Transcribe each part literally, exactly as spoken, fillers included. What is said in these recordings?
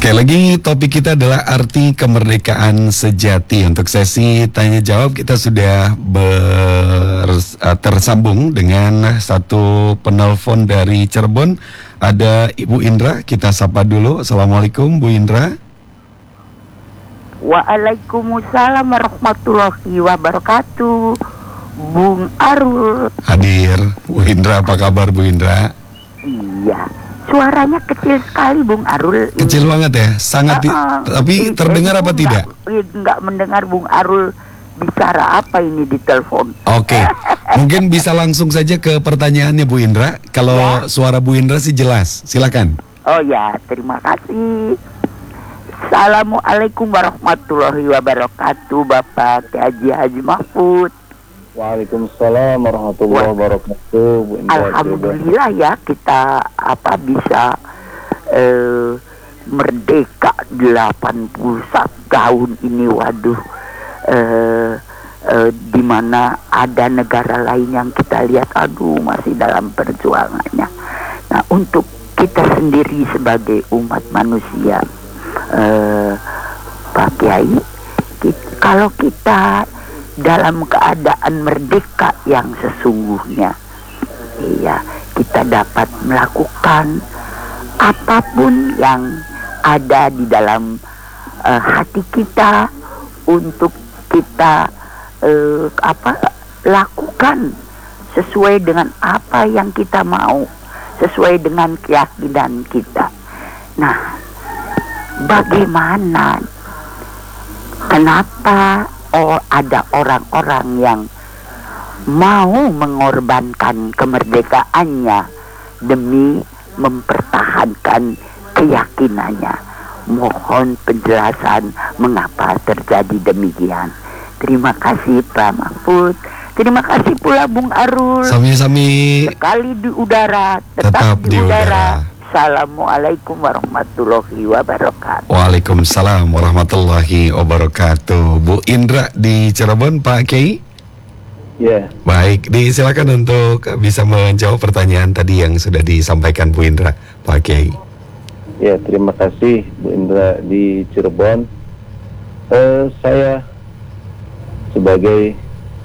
Sekali lagi topik kita adalah arti kemerdekaan sejati. Untuk sesi tanya jawab kita sudah ber, uh, tersambung dengan satu penelpon dari Cirebon. Ada Ibu Indra, kita sapa dulu. Assalamualaikum Bu Indra. Waalaikumsalam warahmatullahi wabarakatuh. Bung Arul hadir. Bu Indra, apa kabar Bu Indra? Iya, suaranya kecil sekali Bung Arul. Kecil banget ya, sangat di, uh, uh, tapi terdengar apa tidak? Enggak, enggak mendengar Bung Arul bicara apa ini di telepon. Oke, mungkin bisa langsung saja ke pertanyaannya Bu Indra. Kalau ya, suara Bu Indra sih jelas, silakan. Oh ya, terima kasih. Assalamualaikum warahmatullahi wabarakatuh, Bapak Haji Haji Mahfud. Waalaikumsalam warahmatullahi wabarakatuh. Bu Indra, alhamdulillah ya kita apa bisa eh, merdeka delapan puluh satu tahun ini. Waduh, eh, eh, di mana ada negara lain yang kita lihat aduh masih dalam perjuangannya. Nah, untuk kita sendiri sebagai umat manusia, eh, Pak Kiai, kita, kalau kita dalam keadaan merdeka yang sesungguhnya, iya, kita dapat melakukan apapun yang ada di dalam uh, hati kita untuk kita uh, apa lakukan sesuai dengan apa yang kita mau, sesuai dengan keyakinan kita. Nah, bagaimana, kenapa oh ada orang-orang yang mau mengorbankan kemerdekaannya demi mempertahankan keyakinannya? Mohon penjelasan mengapa terjadi demikian. Terima kasih Pak Mahfud. Terima kasih pula Bung Arul. Sami-sami. Sekali di udara, tetap, tetap di, di udara. udara. Assalamualaikum warahmatullahi wabarakatuh. Waalaikumsalam warahmatullahi wabarakatuh. Bu Indra di Cirebon, Pak Kiai. Ya. Yeah. Baik, disilakan untuk bisa menjawab pertanyaan tadi yang sudah disampaikan Bu Indra, Pak Kiai. Ya, terima kasih Bu Indra di Cirebon. Uh, saya sebagai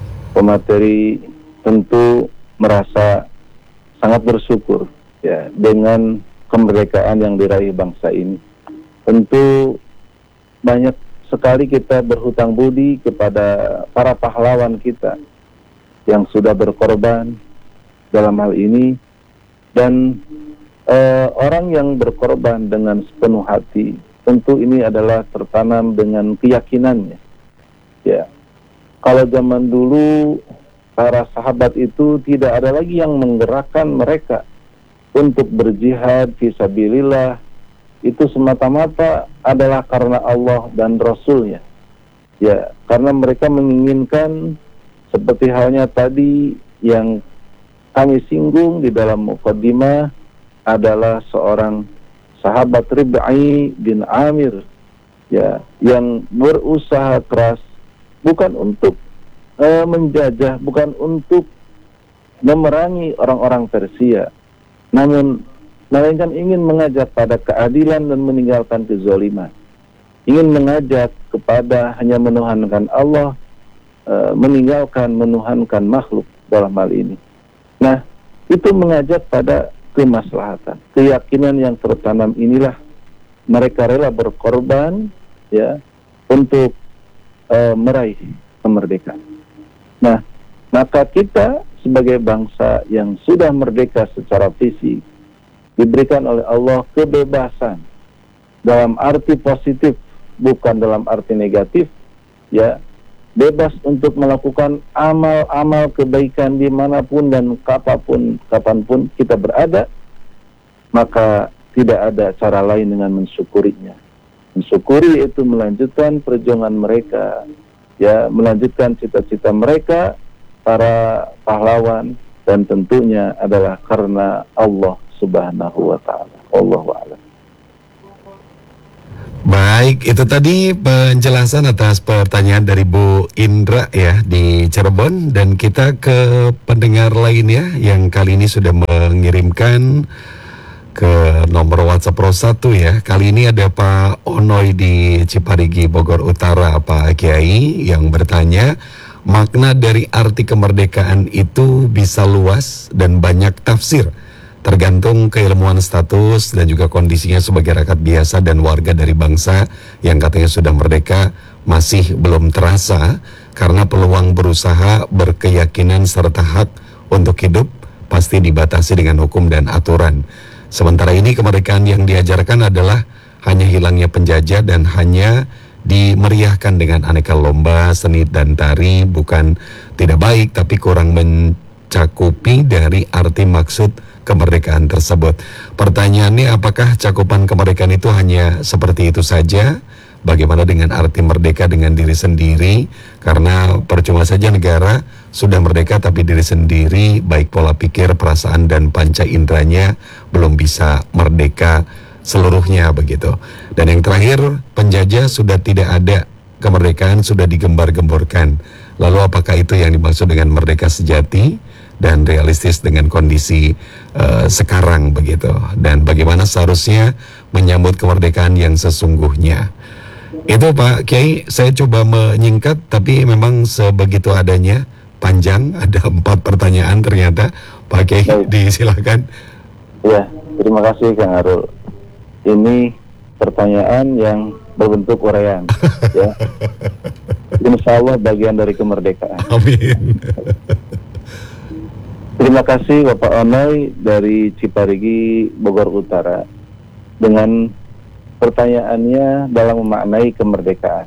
pemateri tentu merasa sangat bersyukur ya dengan kemerdekaan yang diraih bangsa ini. Tentu banyak sekali kita berhutang budi kepada para pahlawan kita yang sudah berkorban dalam hal ini, dan eh, orang yang berkorban dengan sepenuh hati, tentu ini adalah tertanam dengan keyakinannya. Ya, kalau zaman dulu para sahabat itu tidak ada lagi yang menggerakkan mereka untuk berjihad fisabilillah, itu semata-mata adalah karena Allah dan Rasulnya. Ya, karena mereka menginginkan seperti halnya tadi yang kami singgung di dalam muqaddimah adalah seorang sahabat Rib'i bin Amir, ya, yang berusaha keras bukan untuk uh, menjajah, bukan untuk memerangi orang-orang Persia, namun melainkan ingin mengajak pada keadilan dan meninggalkan kezaliman, ingin mengajak kepada hanya menuhankan Allah, e, meninggalkan menuhankan makhluk dalam hal ini. Nah, itu mengajak pada kemaslahatan, keyakinan yang tertanam inilah mereka rela berkorban ya untuk e, meraih kemerdekaan. Nah, maka kita sebagai bangsa yang sudah merdeka secara fisik, diberikan oleh Allah kebebasan dalam arti positif, bukan dalam arti negatif, ya, bebas untuk melakukan amal-amal kebaikan dimanapun dan kapanpun, kapanpun kita berada, maka tidak ada cara lain dengan mensyukurinya. Mensyukuri itu melanjutkan perjuangan mereka, ya, melanjutkan cita-cita mereka, para pahlawan, dan tentunya adalah karena Allah Subhanahu wa ta'ala. Allahu a'lam. Baik, itu tadi penjelasan atas pertanyaan dari Bu Indra ya di Cirebon, dan kita ke pendengar lainnya yang kali ini sudah mengirimkan ke nomor WhatsApp Pro satu ya. Kali ini ada Pak Onoy di Ciparigi, Bogor Utara, Pak Kiai, yang bertanya, makna dari arti kemerdekaan itu bisa luas dan banyak tafsir, tergantung keilmuan status dan juga kondisinya sebagai rakyat biasa dan warga dari bangsa yang katanya sudah merdeka masih belum terasa karena peluang berusaha, berkeyakinan serta hak untuk hidup pasti dibatasi dengan hukum dan aturan. Sementara ini kemerdekaan yang diajarkan adalah hanya hilangnya penjajah dan hanya dimeriahkan dengan aneka lomba, seni dan tari, bukan tidak baik tapi kurang mencakupi dari arti maksud kemerdekaan tersebut. Pertanyaannya, apakah cakupan kemerdekaan itu hanya seperti itu saja? Bagaimana dengan arti merdeka dengan diri sendiri? Karena percuma saja negara sudah merdeka tapi diri sendiri, baik pola pikir, perasaan dan panca inderanya belum bisa merdeka seluruhnya begitu. Dan yang terakhir, penjajah sudah tidak ada, kemerdekaan sudah digembar-gemborkan. Lalu apakah itu yang dimaksud dengan merdeka sejati dan realistis dengan kondisi uh, sekarang begitu? Dan bagaimana seharusnya menyambut kemerdekaan yang sesungguhnya? Itu Pak Kiai, saya coba menyingkat tapi memang sebegitu adanya, panjang, ada empat pertanyaan ternyata. Pak Kiai, disilakan. Ya, terima kasih Kang Arul. Ini pertanyaan yang berbentuk uraian, ya. Insya Allah bagian dari kemerdekaan. Amin. Terima kasih Bapak Onoy dari Ciparigi, Bogor Utara, dengan pertanyaannya dalam memaknai kemerdekaan.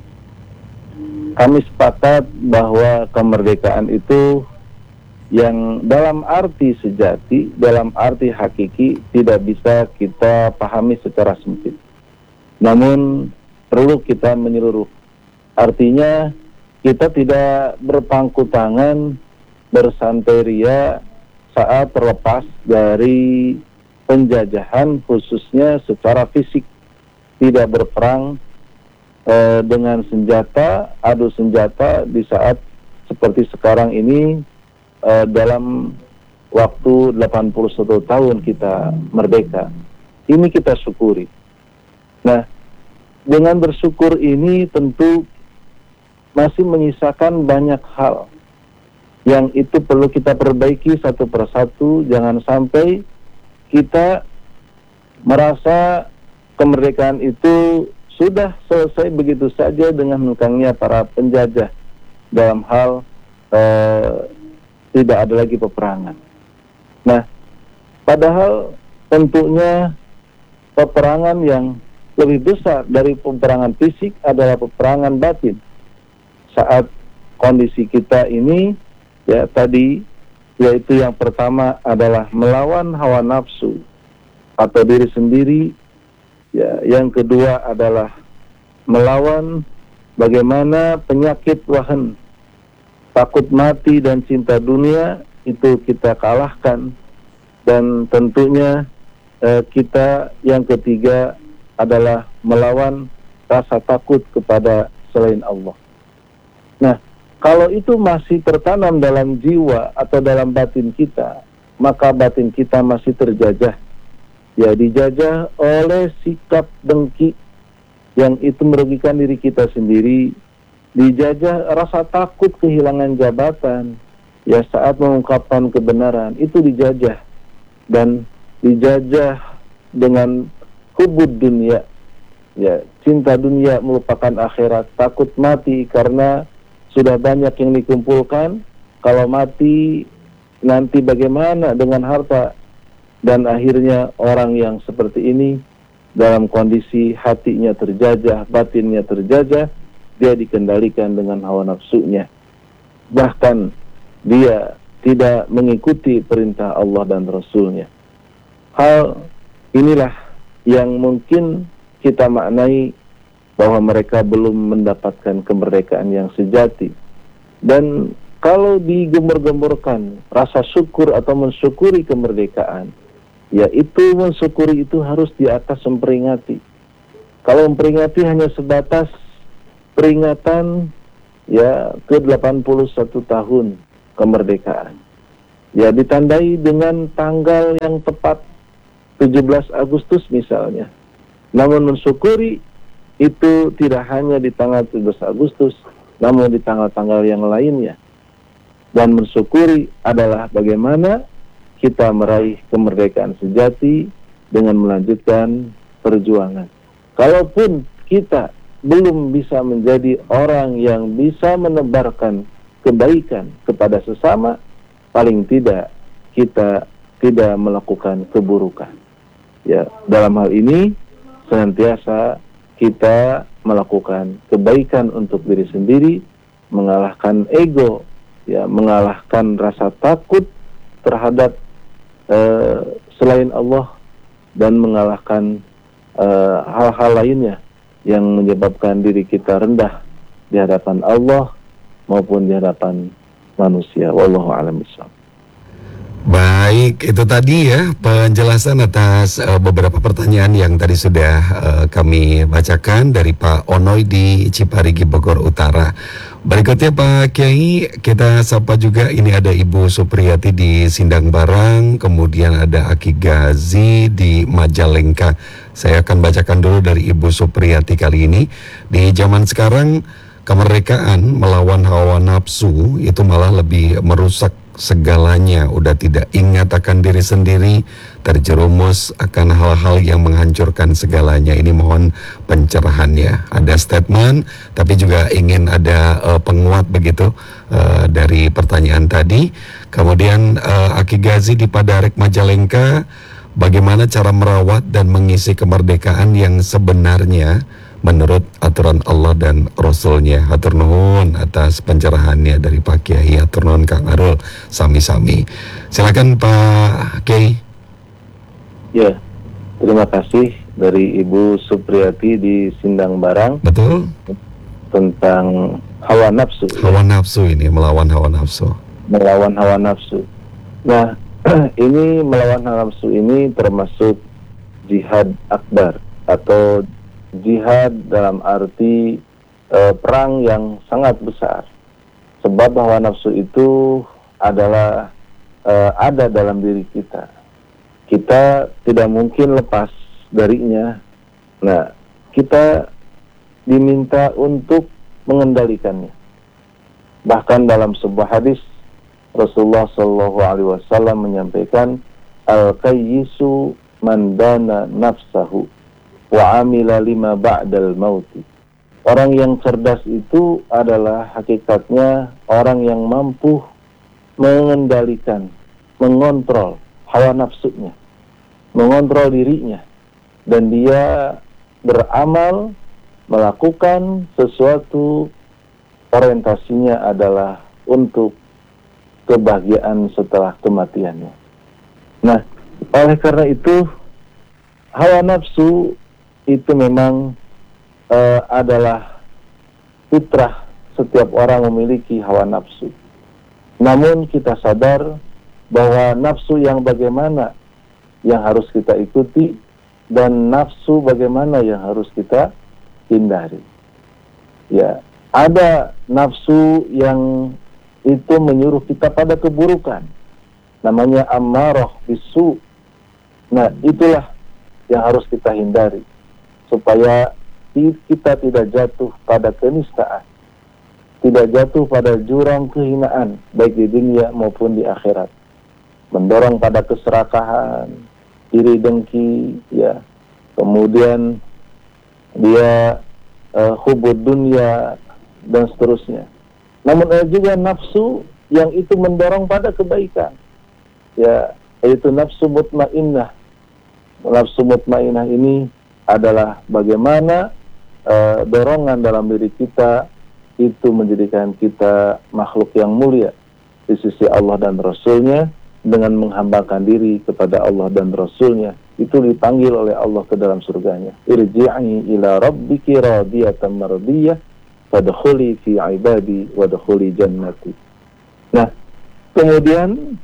Kami sepakat bahwa kemerdekaan itu yang dalam arti sejati, dalam arti hakiki tidak bisa kita pahami secara sempit. Namun perlu kita menyeluruh. Artinya kita tidak berpangku tangan, bersantai ria saat terlepas dari penjajahan khususnya secara fisik. Tidak berperang eh, dengan senjata, adu senjata di saat seperti sekarang ini eh, dalam waktu delapan puluh satu tahun kita merdeka. Ini kita syukuri. Nah, dengan bersyukur ini tentu masih menyisakan banyak hal yang itu perlu kita perbaiki satu persatu. Jangan sampai kita merasa kemerdekaan itu sudah selesai begitu saja dengan hengkangnya para penjajah dalam hal eh, tidak ada lagi peperangan. Nah, padahal tentunya peperangan yang lebih besar dari peperangan fisik adalah peperangan batin. Saat kondisi kita ini, ya tadi, yaitu yang pertama adalah melawan hawa nafsu atau diri sendiri. Ya, yang kedua adalah melawan bagaimana penyakit wahan, takut mati dan cinta dunia itu kita kalahkan. Dan tentunya eh, kita yang ketiga adalah melawan rasa takut kepada selain Allah. Nah, kalau itu masih tertanam dalam jiwa atau dalam batin kita, maka batin kita masih terjajah. Ya, dijajah oleh sikap dengki yang itu merugikan diri kita sendiri, dijajah rasa takut kehilangan jabatan, ya saat mengungkapkan kebenaran, itu dijajah, dan dijajah dengan hubud dunia, ya cinta dunia melupakan akhirat, takut mati karena sudah banyak yang dikumpulkan, kalau mati nanti bagaimana dengan harta. Dan akhirnya orang yang seperti ini dalam kondisi hatinya terjajah, batinnya terjajah, dia dikendalikan dengan hawa nafsunya. Bahkan dia tidak mengikuti perintah Allah dan Rasulnya. Hal inilah yang mungkin kita maknai bahwa mereka belum mendapatkan kemerdekaan yang sejati. Dan kalau digembor-gemborkan rasa syukur atau mensyukuri kemerdekaan, ya itu mensyukuri itu harus di atas memperingati. Kalau memperingati hanya sebatas peringatan ya ke delapan puluh satu tahun kemerdekaan, ya ditandai dengan tanggal yang tepat, tujuh belas Agustus misalnya. Namun mensyukuri itu tidak hanya di tanggal tujuh belas Agustus, namun di tanggal-tanggal yang lainnya. Dan mensyukuri adalah bagaimana kita meraih kemerdekaan sejati dengan melanjutkan perjuangan. Kalaupun kita belum bisa menjadi orang yang bisa menebarkan kebaikan kepada sesama, paling tidak kita tidak melakukan keburukan. Ya, dalam hal ini senantiasa kita melakukan kebaikan untuk diri sendiri, mengalahkan ego, ya, mengalahkan rasa takut terhadap uh, selain Allah, dan mengalahkan uh, hal-hal lainnya yang menyebabkan diri kita rendah di hadapan Allah maupun di hadapan manusia. Wallahu a'lam bishawab. Baik, itu tadi ya penjelasan atas uh, beberapa pertanyaan yang tadi sudah uh, kami bacakan dari Pak Onoy di Ciparigi, Bogor Utara. Berikutnya Pak Kiai, kita sapa juga, ini ada Ibu Supriyati di Sindang Barang, kemudian ada Aki Gazi di Majalengka. Saya akan bacakan dulu dari Ibu Supriyati kali ini. Di zaman sekarang kemerdekaan melawan hawa nafsu itu malah lebih merusak segalanya, udah tidak ingat akan diri sendiri, terjerumus akan hal-hal yang menghancurkan segalanya. Ini mohon pencerahannya. Ada statement, tapi juga ingin ada uh, penguat begitu uh, dari pertanyaan tadi. Kemudian uh, Aki Gazi di Padarek Majalengka, bagaimana cara merawat dan mengisi kemerdekaan yang sebenarnya menurut aturan Allah dan Rasulnya. Hatur nuhun atas pencerahannya dari Pak Kiai. Hatur nuhun Kang Arul, sami-sami. Silakan Pak Kiai. Ya, terima kasih dari Ibu Supriyati di Sindang Barang. Betul. Tentang hawa nafsu. Hawa ya. nafsu ini, melawan hawa nafsu. Melawan hawa nafsu. Nah, ini melawan hawa nafsu ini termasuk jihad akbar atau jihad dalam arti e, perang yang sangat besar. Sebab hawa nafsu itu adalah e, ada dalam diri kita. Kita tidak mungkin lepas darinya. Nah, kita diminta untuk mengendalikannya. Bahkan dalam sebuah hadis Rasulullah Shallallahu Alaihi Wasallam menyampaikan, al-qayyisu man dana nafsahu wa amila lima ba'dal mauti. Orang yang cerdas itu adalah hakikatnya orang yang mampu mengendalikan, mengontrol hawa nafsunya, mengontrol dirinya, dan dia beramal, melakukan sesuatu, orientasinya adalah untuk kebahagiaan setelah kematiannya. Nah, oleh karena itu hawa nafsu itu memang uh, adalah fitrah, setiap orang memiliki hawa nafsu. Namun kita sadar bahwa nafsu yang bagaimana yang harus kita ikuti dan nafsu bagaimana yang harus kita hindari. Ya, ada nafsu yang itu menyuruh kita pada keburukan, namanya ammarah bisu. Nah, itulah yang harus kita hindari, supaya kita tidak jatuh pada kenistaan, tidak jatuh pada jurang kehinaan, baik di dunia maupun di akhirat. Mendorong pada keserakahan, iri dengki, ya. Kemudian dia uh, hubud dunia dan seterusnya. Namun ada juga nafsu yang itu mendorong pada kebaikan, ya, yaitu nafsu mutmainnah. Nafsu mutmainnah ini adalah bagaimana uh, dorongan dalam diri kita itu menjadikan kita makhluk yang mulia di sisi Allah dan Rasulnya. Dengan menghambakan diri kepada Allah dan Rasulnya, itu dipanggil oleh Allah ke dalam surganya. Irji'i ila rabbiki radiyatan mardiyah fadkhuli fi ibadi wadkhuli jannati. Nah, kemudian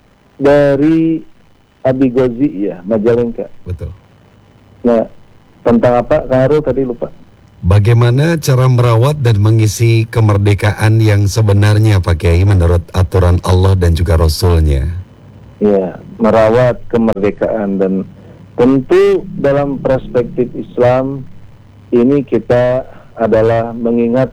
dari Abi Ghazi, ya, Majalengka. Betul. Nah, tentang apa? Karo tadi lupa. Bagaimana cara merawat dan mengisi kemerdekaan yang sebenarnya Pak Kiai menurut aturan Allah dan juga Rasulnya? Ya, merawat kemerdekaan dan Tentu dalam perspektif Islam ini kita adalah mengingat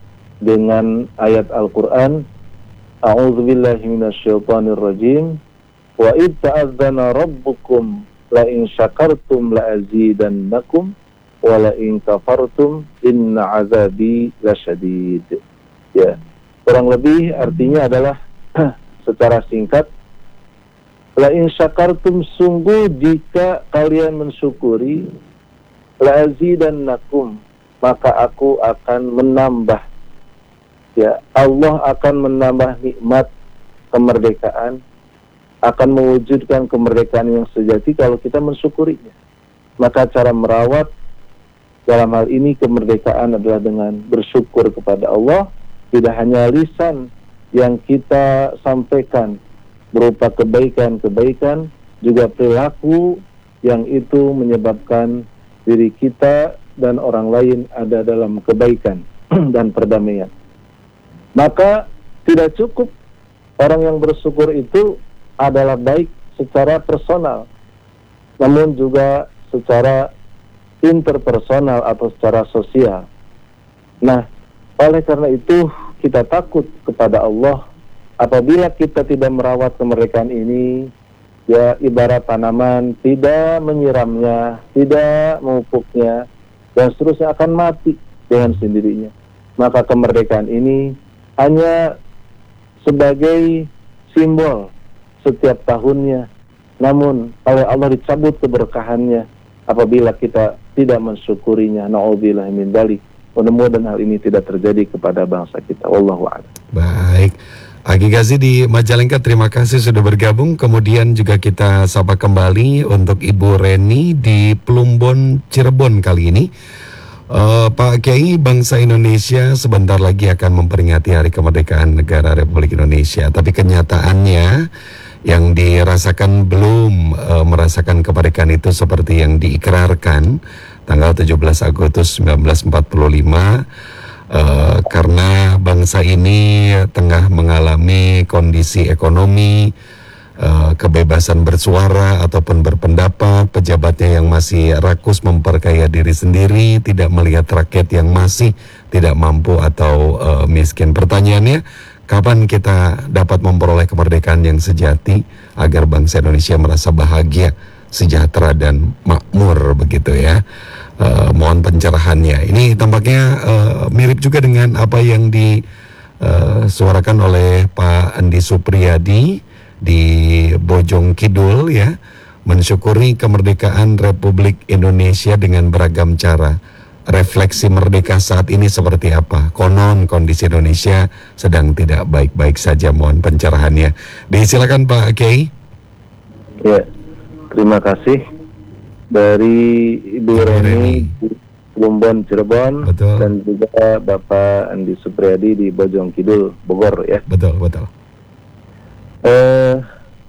dengan ayat Al-Quran, A'udzubillahi minasyaitonirrajim, wa id ta'adzana rabbukum la in syakartum la azidannakum wa la in kafartum inna azabi lasyadid. Ya, kurang lebih artinya adalah secara singkat, la in syakartum, sungguh jika kalian mensyukuri, la azidannakum, maka aku akan menambah. Ya, Allah akan menambah nikmat kemerdekaan, akan mewujudkan kemerdekaan yang sejati kalau kita mensyukurinya. Maka cara merawat dalam hal ini kemerdekaan adalah dengan bersyukur kepada Allah, tidak hanya lisan yang kita sampaikan berupa kebaikan-kebaikan, juga perilaku yang itu menyebabkan diri kita dan orang lain ada dalam kebaikan dan perdamaian. Maka tidak cukup orang yang bersyukur itu adalah baik secara personal, namun juga secara interpersonal atau secara sosial. Nah, oleh karena itu kita takut kepada Allah apabila kita tidak merawat kemerdekaan ini, ya ibarat tanaman, tidak menyiramnya, tidak memupuknya, dan seterusnya akan mati dengan sendirinya. Maka kemerdekaan ini hanya sebagai simbol setiap tahunnya, namun oleh Allah dicabut keberkahannya apabila kita tidak mensyukurinya. Na'udzubillah min dzalik. Mudah-mudahan hal ini tidak terjadi kepada bangsa kita. Wallahu a'lam. Baik, Aki Gazi di Majalengka, terima kasih sudah bergabung. Kemudian juga kita sapa kembali untuk Ibu Reni di Plumbon, Cirebon kali ini. Uh, Pak Kiai, bangsa Indonesia sebentar lagi akan memperingati Hari Kemerdekaan Negara Republik Indonesia. Tapi kenyataannya yang dirasakan belum uh, merasakan kemerdekaan itu seperti yang diikrarkan tanggal tujuh belas Agustus seribu sembilan ratus empat puluh lima. Uh, karena bangsa ini tengah mengalami kondisi ekonomi, uh, kebebasan bersuara ataupun berpendapat, pejabatnya yang masih rakus memperkaya diri sendiri, tidak melihat rakyat yang masih tidak mampu atau uh, miskin. Pertanyaannya, kapan kita dapat memperoleh kemerdekaan yang sejati agar bangsa Indonesia merasa bahagia, sejahtera dan makmur begitu ya? Uh, mohon pencerahannya. Ini tampaknya uh, mirip juga dengan apa yang disuarakan uh, oleh Pak Andi Supriyadi di Bojong Kidul ya, mensyukuri kemerdekaan Republik Indonesia dengan beragam cara. Refleksi merdeka saat ini seperti apa? Konon kondisi Indonesia sedang tidak baik-baik saja. Mohon pencerahannya. Disilakan Pak Kiai. Ya, terima kasih. Dari Ibu Reni di Plumbon, Cirebon. Betul. Dan juga Bapak Andi Supriyadi di Bojong Kidul, Bogor ya. Betul, betul. Eh,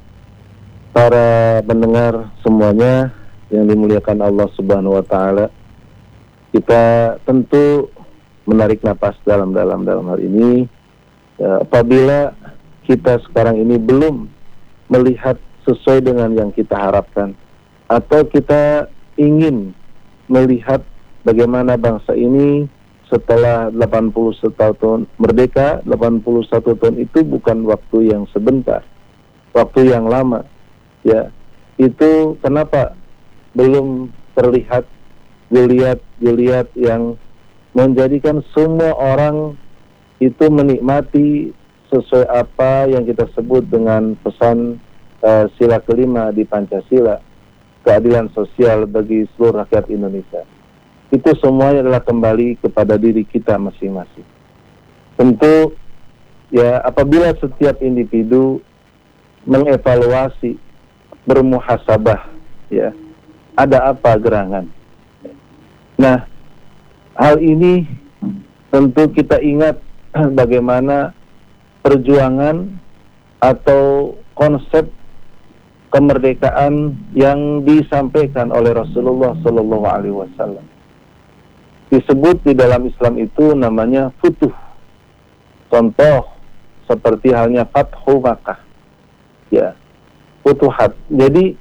para pendengar semuanya yang dimuliakan Allah Subhanahu wa taala, kita tentu menarik napas dalam-dalam dalam hal ini. Ya, apabila kita sekarang ini belum melihat sesuai dengan yang kita harapkan, atau kita ingin melihat bagaimana bangsa ini setelah delapan puluh satu tahun merdeka. Delapan puluh satu tahun itu bukan waktu yang sebentar, waktu yang lama ya. Itu kenapa belum terlihat geliat-geliat yang menjadikan semua orang itu menikmati sesuai apa yang kita sebut dengan pesan uh, sila kelima di Pancasila, keadilan sosial bagi seluruh rakyat Indonesia. Itu semuanya adalah kembali kepada diri kita masing-masing. Tentu ya, apabila setiap individu mengevaluasi, bermuhasabah ya, ada apa gerangan. Nah, hal ini tentu kita ingat bagaimana perjuangan atau konsep kemerdekaan yang disampaikan oleh Rasulullah Shallallahu Alaihi Wasallam. Disebut di dalam Islam itu namanya futuh. Contoh seperti halnya Fathu Makkah, ya, futuhat. Jadi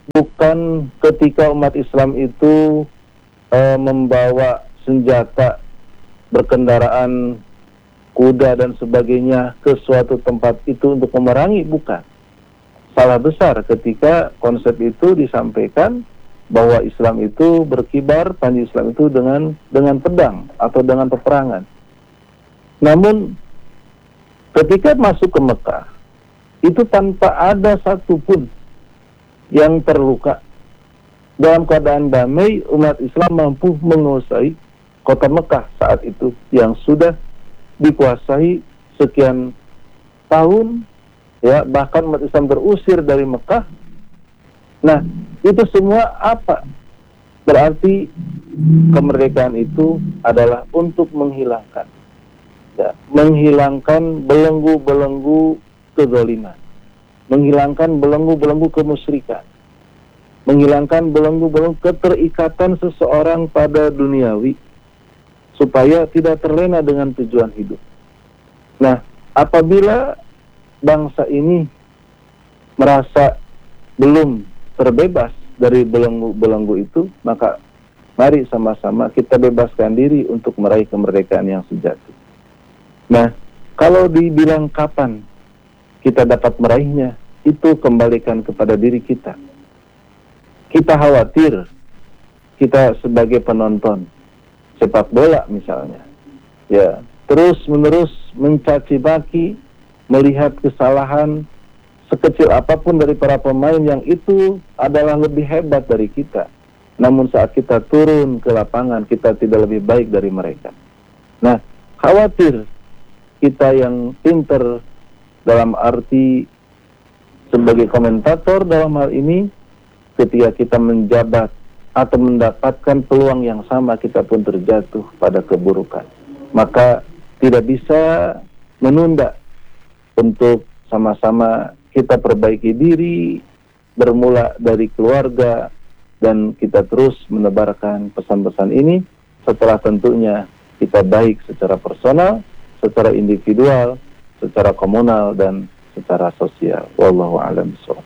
bukan ketika umat Islam itu uh, membawa senjata, berkendaraan kuda dan sebagainya ke suatu tempat itu untuk memerangi, bukan. Salah besar ketika konsep itu disampaikan bahwa Islam itu berkibar, panji Islam itu dengan dengan pedang atau dengan peperangan. Namun ketika masuk ke Mekah, itu tanpa ada satupun yang terluka. Dalam keadaan damai, umat Islam mampu menguasai kota Mekah saat itu yang sudah dikuasai sekian tahun, ya, bahkan umat Islam terusir dari Mekah. Nah, itu semua apa? Berarti kemerdekaan itu adalah untuk menghilangkan, ya, menghilangkan belenggu-belenggu kezaliman, menghilangkan belenggu-belenggu kemusyrikan, menghilangkan belenggu-belenggu keterikatan seseorang pada duniawi, supaya tidak terlena dengan tujuan hidup. Nah, apabila bangsa ini merasa belum terbebas dari belenggu-belenggu itu, maka mari sama-sama kita bebaskan diri untuk meraih kemerdekaan yang sejati. Nah, kalau dibilang kapan kita dapat meraihnya, itu kembalikan kepada diri kita. Kita khawatir, kita sebagai penonton sepak bola misalnya, ya, terus menerus mencaci maki, melihat kesalahan sekecil apapun dari para pemain yang itu adalah lebih hebat dari kita. Namun saat kita turun ke lapangan, kita tidak lebih baik dari mereka. Nah, khawatir kita yang pinter dalam arti sebagai komentator dalam hal ini, ketika kita menjabat atau mendapatkan peluang yang sama, kita pun terjatuh pada keburukan. Maka tidak bisa menunda untuk sama-sama kita perbaiki diri, bermula dari keluarga, dan kita terus menebarkan pesan-pesan ini setelah tentunya kita baik secara personal, secara individual, secara komunal, dan secara sosial. Wallahu a'lam bishawab.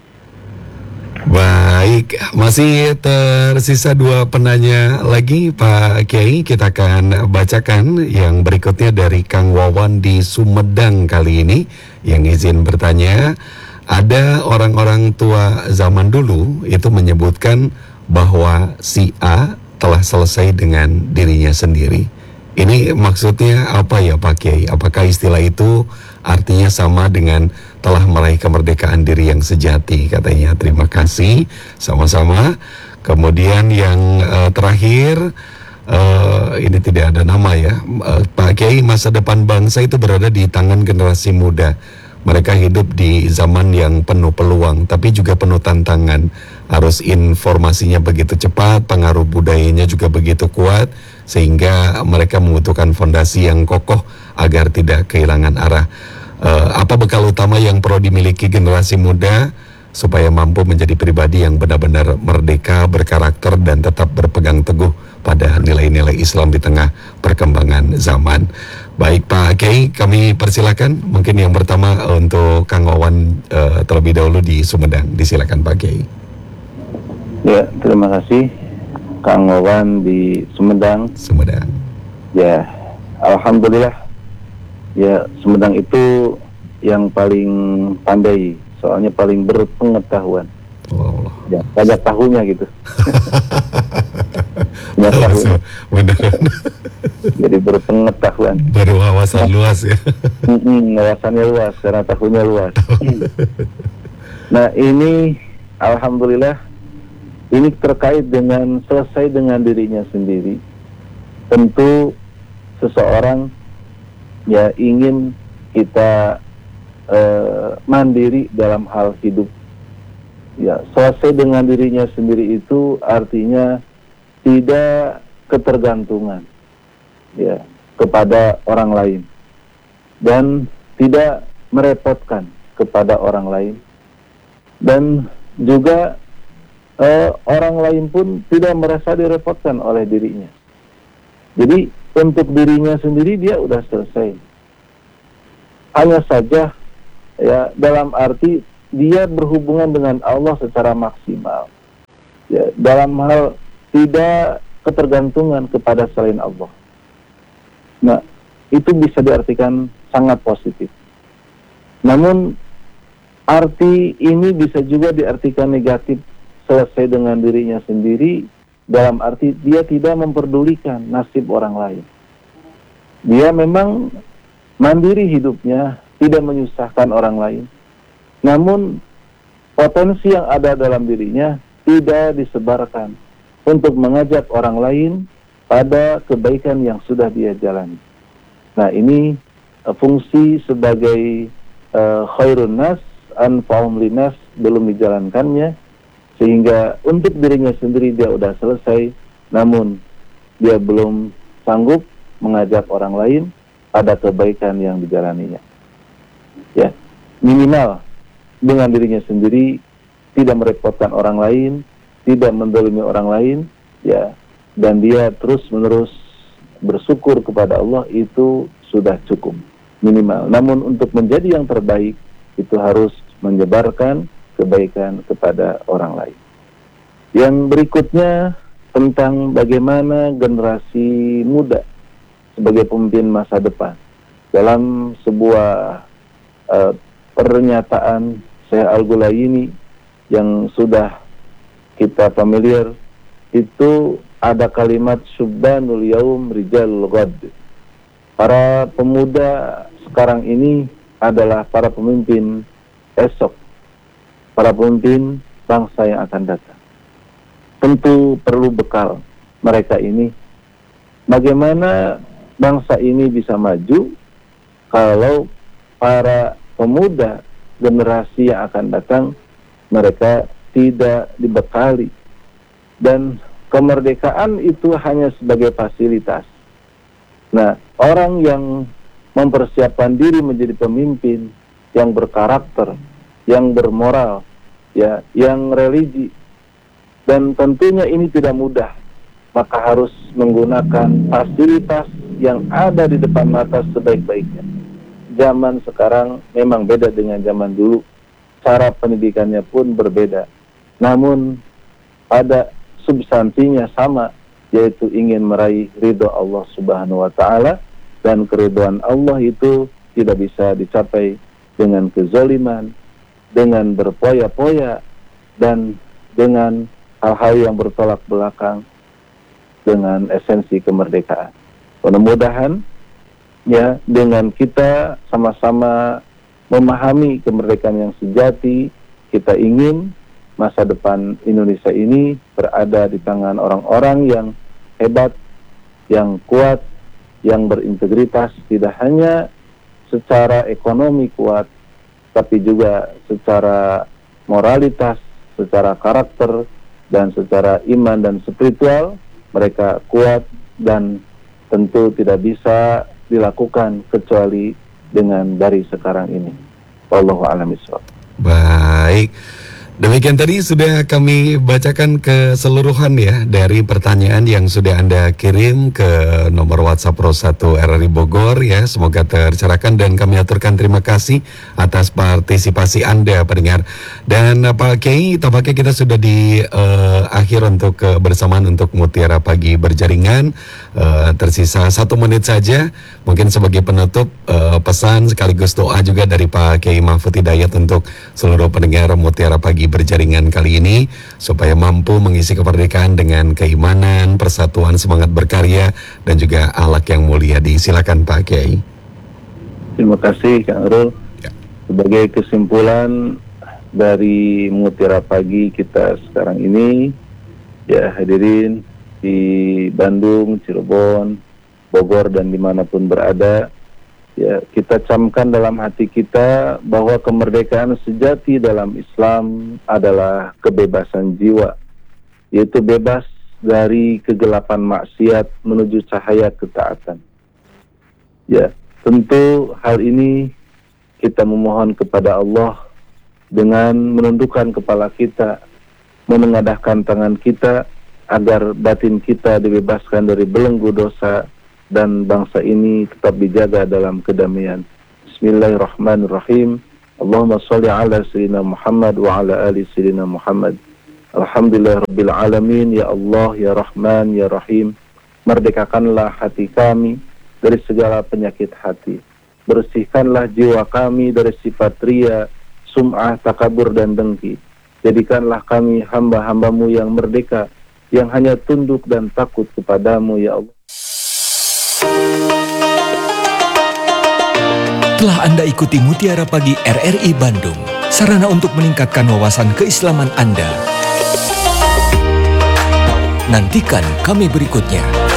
Baik, masih tersisa dua penanya lagi Pak Kiai. Kita akan bacakan yang berikutnya dari Kang Wawan di Sumedang kali ini, yang izin bertanya. Ada orang-orang tua zaman dulu itu menyebutkan bahwa si A telah selesai dengan dirinya sendiri. Ini maksudnya apa ya Pak Kiai? Apakah istilah itu artinya sama dengan telah meraih kemerdekaan diri yang sejati katanya? Terima kasih, sama-sama. Kemudian yang uh, terakhir, uh, ini tidak ada nama ya, uh, Pak Kiai, masa depan bangsa itu berada di tangan generasi muda. Mereka hidup di zaman yang penuh peluang, tapi juga penuh tantangan. Arus informasinya begitu cepat, pengaruh budayanya juga begitu kuat, sehingga mereka membutuhkan fondasi yang kokoh agar tidak kehilangan arah. Uh, apa bekal utama yang perlu dimiliki generasi muda supaya mampu menjadi pribadi yang benar-benar merdeka, berkarakter, dan tetap berpegang teguh pada nilai-nilai Islam di tengah perkembangan zaman? Baik Pak Kiai, kami persilakan. Mungkin yang pertama untuk Kang Wawan uh, terlebih dahulu di Sumedang. Disilakan Pak Kiai. Ya, terima kasih Kang Wawan di Sumedang. Sumedang. Ya, alhamdulillah. Ya, Sumedang itu yang paling pandai, soalnya paling berpengetahuan. Oh, Allah. Ya, banyak tahunya gitu. Banyak tahu. Beneran. Jadi berpengetahuan. Berwawasan luas ya. Mm-mm, wawasannya luas karena tahunya luas. Nah, ini alhamdulillah ini terkait dengan selesai dengan dirinya sendiri. Tentu seseorang ya ingin kita uh, mandiri dalam hal hidup. Ya, selesai dengan dirinya sendiri itu artinya tidak ketergantungan ya kepada orang lain dan tidak merepotkan kepada orang lain, dan juga eh, orang lain pun tidak merasa direpotkan oleh dirinya. Jadi untuk dirinya sendiri dia udah selesai. Hanya saja ya dalam arti dia berhubungan dengan Allah secara maksimal. Ya, dalam hal tidak ketergantungan kepada selain Allah. Nah, itu bisa diartikan sangat positif. Namun arti ini bisa juga diartikan negatif, selesai dengan dirinya sendiri, dalam arti dia tidak memperdulikan nasib orang lain. Dia memang mandiri hidupnya, tidak menyusahkan orang lain. Namun potensi yang ada dalam dirinya tidak disebarkan untuk mengajak orang lain pada kebaikan yang sudah dia jalani. Nah, ini uh, fungsi sebagai uh, khairun nas anfa'um linas belum dijalankannya, sehingga untuk dirinya sendiri dia udah selesai, namun dia belum sanggup mengajak orang lain pada kebaikan yang dijalaninya. Ya, minimal dengan dirinya sendiri tidak merepotkan orang lain, tidak mendolimi orang lain, ya, dan dia terus-menerus bersyukur kepada Allah, itu sudah cukup minimal. Namun untuk menjadi yang terbaik itu harus menyebarkan kebaikan kepada orang lain. Yang berikutnya tentang bagaimana generasi muda sebagai pemimpin masa depan. Dalam sebuah uh, pernyataan Syekh Al-Ghulaini yang sudah kita familiar, itu ada kalimat subhanul yaum rijalul ghad. Para pemuda sekarang ini adalah para pemimpin esok, para pemimpin bangsa yang akan datang. Tentu perlu bekal mereka ini. Bagaimana bangsa ini bisa maju kalau para pemuda generasi yang akan datang mereka tidak dibekali. Dan kemerdekaan itu hanya sebagai fasilitas. Nah, orang yang mempersiapkan diri menjadi pemimpin yang berkarakter, yang bermoral, ya, yang religi, dan tentunya ini tidak mudah, maka harus menggunakan fasilitas yang ada di depan mata sebaik-baiknya. Zaman sekarang memang beda dengan zaman dulu, cara pendidikannya pun berbeda, namun pada substansinya sama, yaitu ingin meraih ridho Allah Subhanahu wa Ta'ala, dan keridhaan Allah itu tidak bisa dicapai dengan kezaliman, dengan berpoya-poya, dan dengan hal-hal yang bertolak belakang dengan esensi kemerdekaan. Mudah-mudahan ya, dengan kita sama-sama memahami kemerdekaan yang sejati, kita ingin masa depan Indonesia ini berada di tangan orang-orang yang hebat, yang kuat, yang berintegritas, tidak hanya secara ekonomi kuat, tapi juga secara moralitas, secara karakter, dan secara iman dan spiritual mereka kuat, dan tentu tidak bisa dilakukan kecuali dengan dari sekarang ini. Wallahu a'lam bishawab. Baik. Demikian tadi sudah kami bacakan keseluruhan ya dari pertanyaan yang sudah Anda kirim ke nomor WhatsApp Pro satu R R I Bogor ya. Semoga tercerahkan dan kami aturkan terima kasih atas partisipasi Anda pendengar. Dan Pak Kiai, tampaknya kita sudah di uh, akhir untuk kebersamaan untuk Mutiara Pagi Berjaringan. Uh, tersisa satu menit saja. Mungkin sebagai penutup uh, pesan sekaligus doa juga dari Pak Kiai Mahfud Hidayat untuk seluruh pendengar Mutiara Pagi Berjaringan kali ini, supaya mampu mengisi kemerdekaan dengan keimanan, persatuan, semangat berkarya, dan juga akhlak yang mulia. Disilakan Pak Kiai. Terima kasih Kang Arul. Ya. Sebagai kesimpulan dari Mutiara Pagi kita sekarang ini, ya hadirin di Bandung, Cirebon, Bogor, dan dimanapun berada, ya, kita camkan dalam hati kita bahwa kemerdekaan sejati dalam Islam adalah kebebasan jiwa, yaitu bebas dari kegelapan maksiat menuju cahaya ketaatan. Ya, tentu hal ini kita memohon kepada Allah dengan menundukkan kepala kita, menengadahkan tangan kita agar batin kita dibebaskan dari belenggu dosa, dan bangsa ini tetap dijaga dalam kedamaian. Bismillahirrahmanirrahim. Allahumma sholli ala sayyidina Muhammad wa ala ali sayyidina Muhammad. Alhamdulillah Rabbil Alamin. Ya Allah, Ya Rahman, Ya Rahim, merdekakanlah hati kami dari segala penyakit hati. Bersihkanlah jiwa kami dari sifat ria, sum'ah, takabur, dan dengki. Jadikanlah kami hamba-hambamu yang merdeka, yang hanya tunduk dan takut kepadamu, ya Allah. Telah Anda ikuti Mutiara Pagi R R I Bandung, sarana untuk meningkatkan wawasan keislaman Anda. Nantikan kami berikutnya.